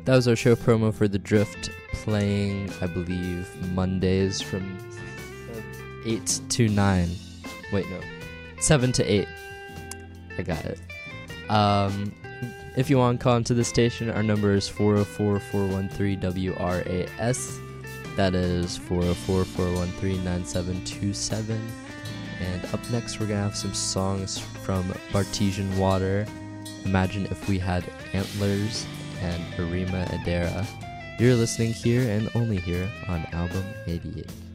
That was our show promo for The Drift, playing, I believe, Mondays from 8 to 9. Wait, no. 7 to 8. I got it. If you want to call into the station, our number is 404-413-WRAS. That is 404-413-9727. And up next, we're going to have some songs from Bartesian Water, Imagine If We Had Antlers, and Arima Adara. You're listening here and only here on Album 88.